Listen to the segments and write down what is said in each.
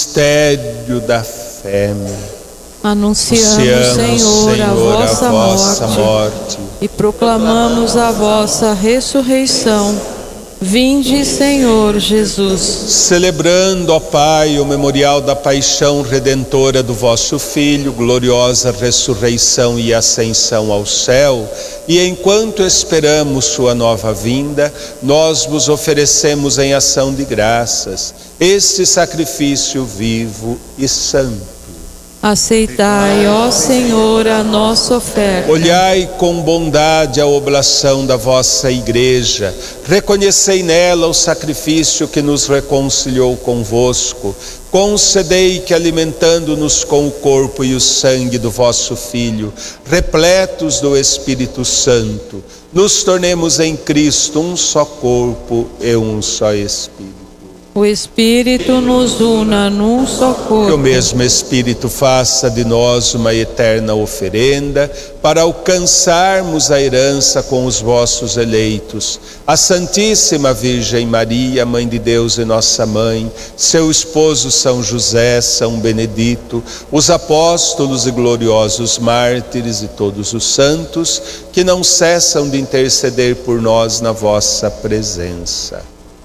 Mistério da fé. Anunciamos, Senhor, a vossa morte e proclamamos a vossa ressurreição. Vinde, Senhor Jesus. Celebrando, ó Pai, o memorial da paixão redentora do vosso Filho, gloriosa ressurreição e ascensão ao céu, e enquanto esperamos sua nova vinda, nós vos oferecemos em ação de graças este sacrifício vivo e santo. Aceitai, ó Senhor, a nossa oferta. Olhai com bondade a oblação da vossa Igreja, reconhecei nela o sacrifício que nos reconciliou convosco. Concedei que, alimentando-nos com o corpo e o sangue do vosso Filho, repletos do Espírito Santo, nos tornemos em Cristo um só corpo e um só Espírito. O Espírito nos una num só corpo. Que o mesmo Espírito faça de nós uma eterna oferenda para alcançarmos a herança com os vossos eleitos. A Santíssima Virgem Maria, Mãe de Deus e nossa Mãe, seu esposo São José, São Benedito, os apóstolos e gloriosos mártires e todos os santos, que não cessam de interceder por nós na vossa presença.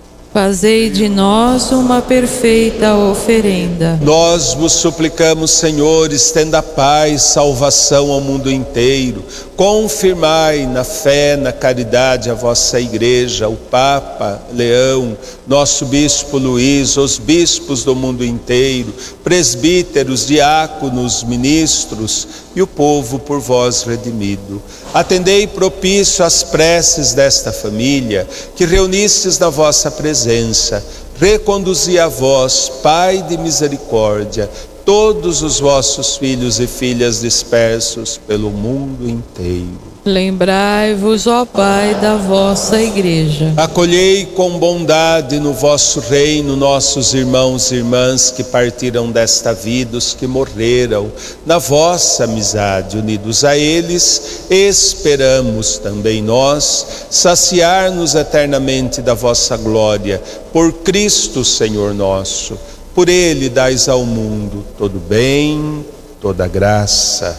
Fazei de nós uma perfeita oferenda. Nós vos suplicamos, Senhor, estenda paz, salvação ao mundo inteiro. Confirmai na fé, na caridade a vossa Igreja, o Papa Leão, nosso Bispo Luís, os bispos do mundo inteiro, presbíteros, diáconos, ministros e o povo por vós redimido. Atendei propício às preces desta família, que reunistes na vossa presença. Reconduzi a vós, Pai de misericórdia, todos os vossos filhos e filhas dispersos pelo mundo inteiro. Lembrai-vos, ó Pai, da vossa Igreja. Acolhei com bondade no vosso reino nossos irmãos e irmãs que partiram desta vida, os que morreram na vossa amizade. Unidos a eles, esperamos também nós saciar-nos eternamente da vossa glória. Por Cristo, Senhor nosso. Por Ele dais ao mundo todo bem, toda graça.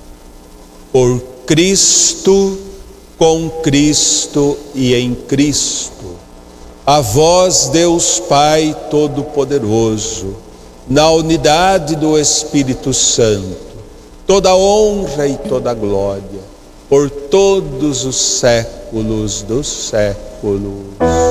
Por Cristo, com Cristo e em Cristo. A vós, Deus Pai Todo-Poderoso, na unidade do Espírito Santo, toda honra e toda glória, por todos os séculos dos séculos.